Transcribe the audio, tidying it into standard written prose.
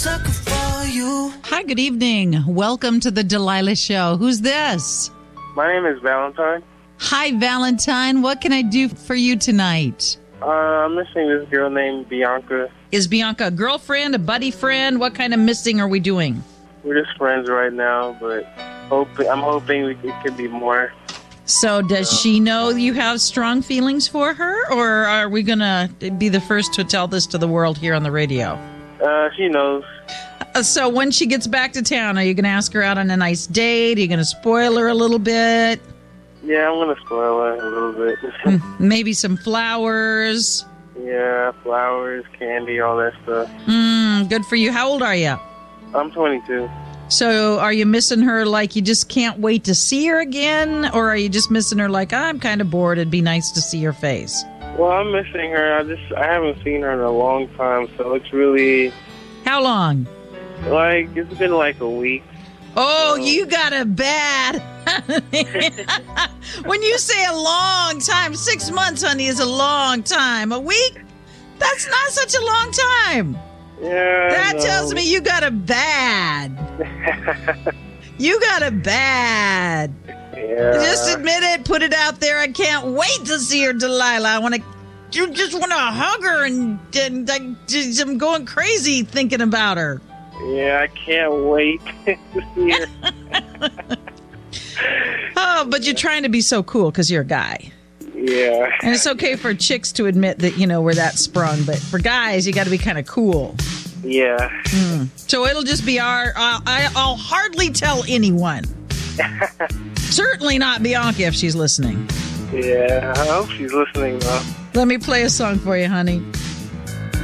Hi, good evening. Welcome to the Delilah Show. Who's this? My name is Valentine. Hi, Valentine. What can I do for you tonight? I'm missing this girl named Bianca. Is Bianca a girlfriend, a buddy friend? What kind of missing are we doing? We're just friends right now, but I'm hoping it could be more. So does she know you have strong feelings for her, or are we going to be the first to tell this to the world here on the radio? She knows. So when she gets back to town, are you going to ask her out on a nice date? Are you going to spoil her a little bit? Yeah, I'm going to spoil her a little bit. Maybe some flowers? Yeah, flowers, candy, all that stuff. Good for you. How old are you? I'm 22. So are you missing her like you just can't wait to see her again? Or are you just missing her like, I'm kind of bored, it'd be nice to see her face? Well, I'm missing her. I haven't seen her in a long time, so it's really... How long? It's been like a week. Oh, you got it bad. When you say a long time, 6 months, honey, is a long time. A week? That's not such a long time. Yeah. That tells me you got it bad. You got it bad. Yeah. Just admit it. Put it out there. I can't wait to see her, Delilah. You just want to hug her and I'm going crazy thinking about her. Yeah, I can't wait to see her. Oh, but you're trying to be so cool because you're a guy. Yeah. And it's okay for chicks to admit that, we're that sprung. But for guys, you got to be kind of cool. Yeah. So it'll just be I'll hardly tell anyone. Certainly not Bianca if she's listening. Yeah, I hope she's listening, though. Let me play a song for you, honey.